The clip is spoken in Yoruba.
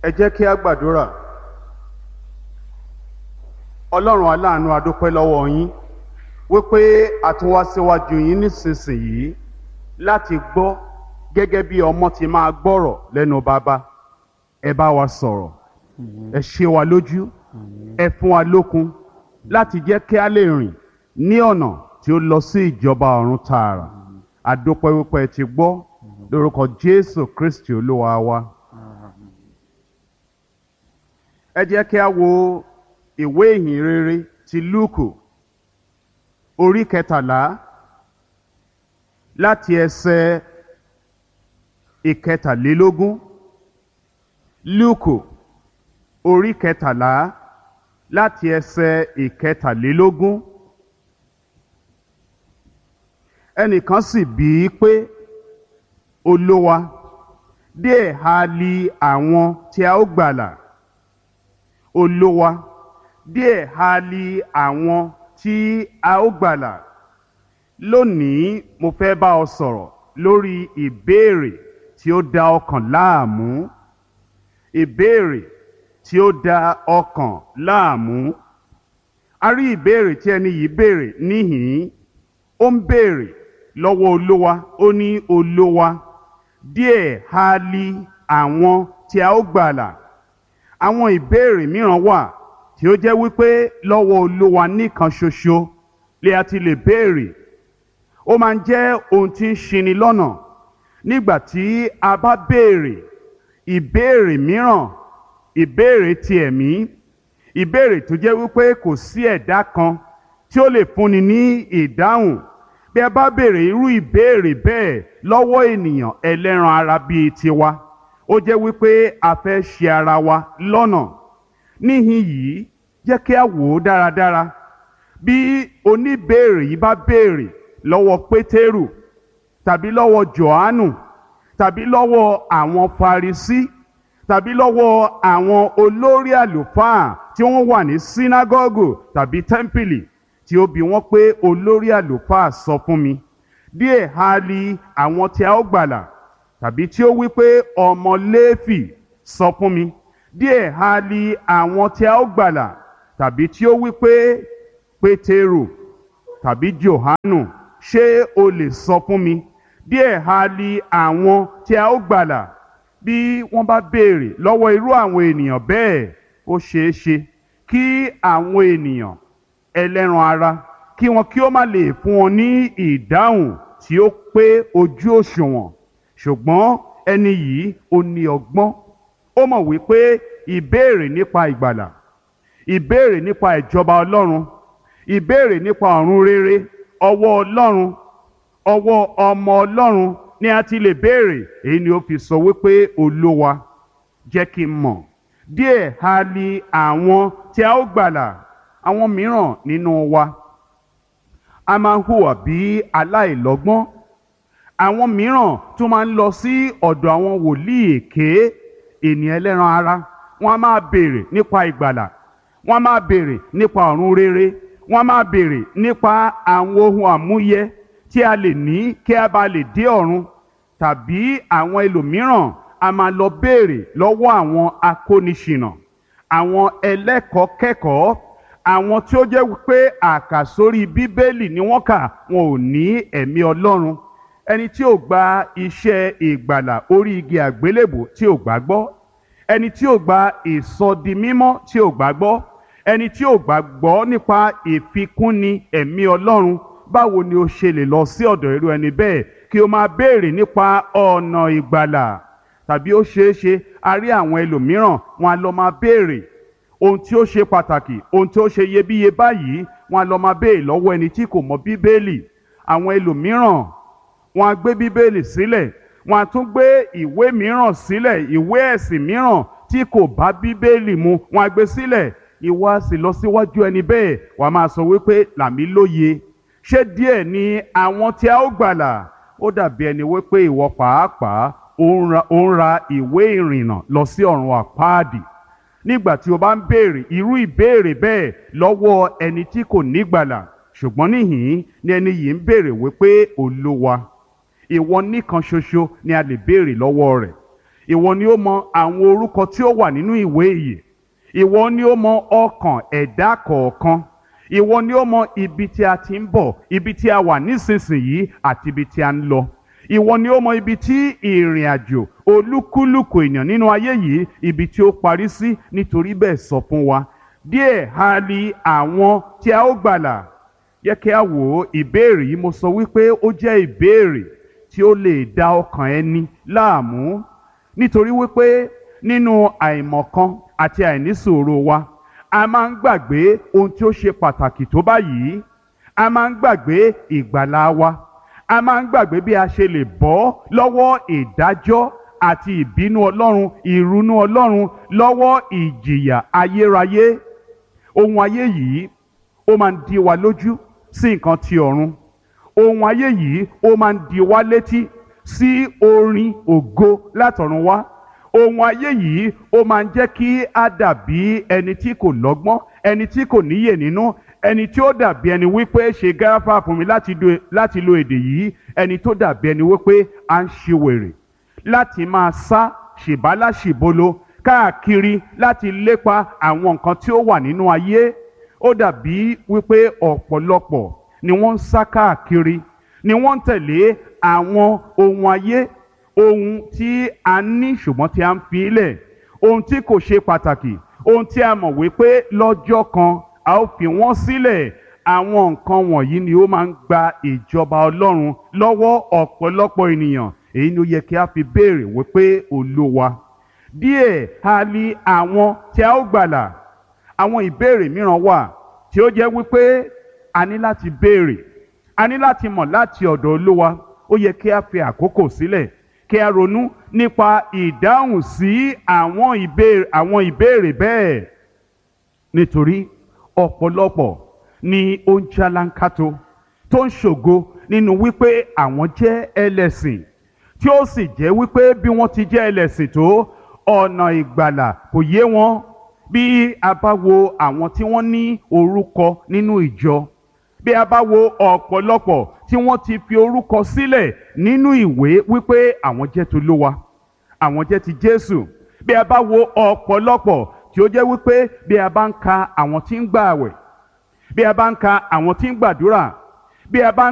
Ẹ jẹ́ kí a gbàdúrà. Ọlọ́run aláàánú, a dúpẹ́ lọ́wọ́ yín wípé a tún wá síwájú yín nísinsìnyí láti gbọ́ gẹ́gẹ́ bí ọmọ ti máa gbọ́rọ̀ lẹ́nu bàbá. Ẹ bá wa sọ̀rọ̀, ẹ ṣe wa lójú, ẹ fún wa lókun láti jẹ́ kí a lè rìn ní ọ̀nà tí ó lọ sí ìjọba ọ̀run tààrà. A dúpẹ́ wípé ẹ ti gbọ́ lórúkọ Jésù Kristi Olúwa wa. Ẹ jẹ́ kí a wo ìwé ìhìn rere ti Lúùkù orí 13 láti ẹsẹ̀ 13. Lúùkù orí 13 láti ẹsẹ̀ 13. Ẹnìkan sì bí i pé, Olúwa, díẹ̀ ha li àwọn tí a ó gbàlà? Olúwa, díẹ̀ ha li àwọn tí a ó gbàlà? Lónìí mo fẹ́ bá ọ sọ̀rọ̀ lórí ìbéèrè tí ó da ọkàn láàmú. Ìbéèrè tí ó da ọkàn láàmú. A rí ìbéèrè tí ẹni yìí béèrè níhìn-ín. Ó ń béèrè lọ́wọ́ Olúwa. Ó ní, Olúwa, díẹ̀ ha li àwọn tí a ó gbàlà? Àwọn ìbéèrè mìíràn wà tí ó jẹ́ wípé lọ́wọ́ Olúwa nìkan ṣoṣo lè a ti lè béèrè. Ó máa ń jẹ́ ohun tí ń ṣini lọ́nà nígbà tí a bá béèrè ìbéèrè mìíràn, ìbéèrè ti ẹ̀mí, ìbéèrè tó jẹ́ wípé kò sí ẹ̀dá kan tí ó lè fúnni ní ìdáhùn. Bí a bá béèrè irú ìbéèrè bẹ́ẹ̀ lọ́wọ́ ènìyàn ẹlẹ́ran ara bíi tiwa, ó jẹ́ wípé a fẹ́ ṣì ara wa lọ́nà. Níhìn yìí, jẹ́ kí a wò ó dáradára. Bí oníbéèrè yìí bá béèrè lọ́wọ́ Pétérù tàbí lọ́wọ́ Jòhánù tàbí lọ́wọ́ àwọn Farisí tàbí lọ́wọ́ àwọn olórí àlùfáà tí wọ́n wà ní sínágọ́gù tàbí tẹ́ḿpìlì, tí ó bi wọ́n pé, olórí àlùfáà, sọ fún mi, díẹ̀ ha li àwọn tí a ó gbàlà? Tàbí tí ó wí pé, ọmọ Léfì, sọ fún mi, díẹ̀ ha li àwọn tí a ó gbàlà? Tàbí tí ó wí pé, Pétérù tàbí Jòhánù, ṣé o lè sọ fún mi, díẹ̀ ha li àwọn tí a ó gbàlà? Bí wọ́n bá béèrè lọ́wọ́ irú àwọn ènìyàn bẹ́ẹ̀, ó ṣeé ṣe kí àwọn ènìyàn ẹlẹ́ran ara kí wọn kí ó má lè fún wọn ní ìdáhùn tí ó pé ojú òṣùwọ̀n. Ṣùgbọ́n ẹni yìí ó ní ọgbọ́n. Ó mọ̀ wípé ìbéèrè nípa ìgbàlà, ìbéèrè nípa ìjọba Ọlọ́run, ìbéèrè nípa ọ̀run rere, ọwọ́ Ọlọ́run, ọwọ́ ọmọ Ọlọ́run ni a ti lè béèrè. Èyí ni ó fi sọ wípé, Olúwa, jẹ́ kí n mọ̀, díẹ̀ ha li àwọn tí a ó gbàlà? Àwọn mìíràn nínú wa a máa ń hùwà bí aláìlọ́gbọ́n. Àwọn mìíràn tún máa ń lọ sí ọ̀dọ̀ àwọn wòlíì èké, ènìyàn ẹlẹ́ran ara. Wọ́n á máa béèrè nípa ìgbàlà, wọ́n á máa béèrè nípa ọ̀run rere, wọ́n á máa béèrè nípa àwọn ohun àmúyẹ tí a lè ní kí a bá lè dé ọ̀run. Tàbí àwọn ẹlòmíràn a máa lọ béèrè lọ́wọ́ àwọn akóniṣìnà, àwọn ẹlẹ́kọ̀ọ́kẹ́kọ̀ọ́, àwọn tí ó jẹ́ wípé àkàsórí Bíbélì ni wọ́n kà, wọn ò ní ẹ̀mí Ọlọ́run. Ẹni tí ò gba iṣẹ́ ìgbàlà orí igi àgbélébù tí ò gbàgbọ́, ẹni tí ò gba ìsọdimímọ́ tí ò gbàgbọ́, ẹni tí ò gbàgbọ́ nípa ìfikúnni ẹ̀mí Ọlọ́run, báwo ni ó ṣe lè lọ sí ọ̀dọ̀ irú ẹni bẹ́ẹ̀ kí ó máa béèrè nípa ọ̀nà ìgbàlà? Tàbí ó ṣeé ṣe a rí àwọn ẹlòmíràn, wọn á lọ máa béèrè ohun tí ó ṣe pàtàkì, ohun tí ó ṣe iyebíye báyìí, wọn á lọ máa béèrè lọ́wọ́ ẹni tí kò mọ Bíbélì. Àwọn ẹlòmíràn, wọn á gbé Bíbélì sílẹ̀, wọn á tún gbé ìwé mìíràn sílẹ̀, ìwé ẹ̀sìn mìíràn tí kò bá Bíbélì mu, wọn á gbé sílẹ̀. Ìwọ á sì lọ síwájú ẹni bẹ́ẹ̀, wàá máa sọ wípé, là mí lóye, ṣé díẹ̀ ni àwọn tí a ó gbàlà? Ó dàbí ẹni wípé ìwọ pàápàá ó ń ra ìwé ìrìnnà lọ sí ọ̀run àpáàdì. Nígbà tí o bá ń béèrè irú ìbéèrè bẹ́ẹ̀ lọ́wọ́ ẹni tí kò nígbàlà. Ṣùgbọ́n níhìn-ín ni ẹni yìí ń béèrè wípé, Olúwa, ìwọ nìkan ṣoṣo ni a lè béèrè lọ́wọ́ rẹ̀. ìwọ ni ó mọ àwọn orúkọ tí ó wà nínú ìwé ìyè, ìwọ ni ó mọ ọkàn ẹ̀dá kọ̀ọ̀kan, ìwọ ni ó mọ ibi tí a ti ń bọ̀, ibi tí a wà nísinsìnyí àti ibi tí a ń lọ. Ìwọ ni ó mọ ibi tí ìrìn àjò olúkúlùkù èèyàn nínú ayé yìí ibi tí ó parí sí. Nítorí bẹ́ẹ̀ sọ fún wa díẹ̀ ha li àwọn tí a ó gbàlà. Yẹ kí a wò ó, ìbéèrè yìí mo sọ wípé ó jẹ́ ìbéèrè tí ó lè dá ọkàn ẹni láàmú, nítorí wípé nínú àìmọ̀kan àti àìnísùúrù wa a máa ń gbàgbé ohun tí ó ṣe pàtàkì tó báyìí. A máa ń gbàgbé ìgbàlà wa, a máa ń gbàgbé bí a ṣe lè bọ́ lọ́wọ́ ìdájọ́ àti ìbínú Ọlọ́run, ìrunú Ọlọ́run, lọ́wọ́ ìjìyà ayérayé. Ohun ayé yìí ó máa ń di wa lójú sí nǹkan ti ọ̀run. Ohun ayé yìí ó máa ń di wa létí sí orin ògo látọ̀run wá. Ohun ayé yìí ó máa ń jẹ́ kí a dàbí ẹni tí kò lọ́gbọ́n, ẹni tí kò níyè nínú, ẹni tí ó dàbí ẹni wípé ṣe gáfárà fún mi láti lo èdè yìí, ẹni tó dàbí ẹni wípé à ń ṣiwèrè láti máa sá ṣìbálàṣìbolo káàkiri láti lépa àwọn nǹkan tí ó wà nínú ayé. Ó dàbí wípé ọ̀pọ̀lọpọ̀ ni wọ́n ń sá káàkiri, ni wọ́n ń tẹ̀lé àwọn ohun ayé, ohun tí a ní ṣùgbọ́n tí a ń fi lẹ̀, ohun tí kò ṣe pàtàkì, ohun tí a mọ̀ wípé lọ́jọ́ kan a ó fi wọ́n sílẹ̀. Àwọn nǹkan wọ̀nyí ni ó máa ń gba ìjọba Ọlọ́run lọ́wọ́ ọ̀pọ̀lọpọ̀ ènìyàn. Èyí ni ó yẹ kí a fi béèrè wípé Olúwa, díẹ̀ ha li àwọn tí a ó gbàlà. Àwọn ìbéèrè mìíràn wà tí ó jẹ́ wípé a ní láti béèrè, a ní láti mọ̀ láti ọ̀dọ̀ Olúwa. Ó yẹ kí a fi àkókò sílẹ̀ kí a ronú nípa ìdáhùn sí àwọn ìbéèrè bẹ́ẹ̀. Nítorí ọ̀pọ̀lọpọ̀ ni ó ń jálánkátó tó ń ṣògo nínú wípé àwọn jẹ́ ẹlẹ́sìn, tí ó sì jẹ́ wípé bí wọ́n ti jẹ́ ẹlẹ́sìn tó, ọ̀nà ìgbàlà kò yé wọn. Bí a bá wo àwọn tí wọ́n ní orúkọ nínú ìjọ, bí a bá wo ọ̀pọ̀lọpọ̀ tí wọ́n ti fi orúkọ sílẹ̀ nínú ìwé wípé àwọn jẹ́ t'Olúwa, àwọn jẹ́ ti Jésù, bí a bá wo ọ̀pọ̀lọpọ̀ tí ó jẹ́ wípé bí a bá ń ka àwọn tí ń gbààwẹ̀, bí a bá ń ka àwọn tí ń gbàdúrà, bí a bá ń